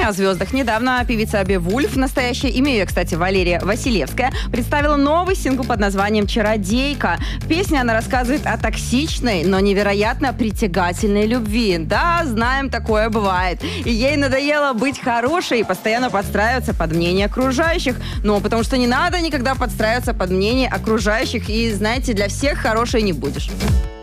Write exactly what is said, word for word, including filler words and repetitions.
о звездах. Недавно певица Бевульф, настоящее имя ее, кстати, Валерия Василевская, представила новый сингл под названием «Чародейка». В песне она рассказывает о токсичной, но невероятно притягательной любви. Да, знаем, такое бывает. И ей надоело быть хорошей и постоянно подстраиваться под мнение окружающих. Ну, потому что не надо никогда подстраиваться под мнение окружающих. И, знаете, для всех хорошей не будешь.